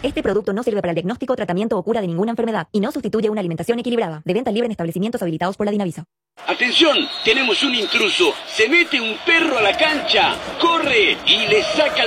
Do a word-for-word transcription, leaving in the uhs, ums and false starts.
Este producto no sirve para el diagnóstico, tratamiento o cura de ninguna enfermedad y no sustituye una alimentación equilibrada. De venta libre en establecimientos habilitados por la Dinavisa. ¡Atención! Tenemos un intruso. Se mete un perro a la cancha, corre y le saca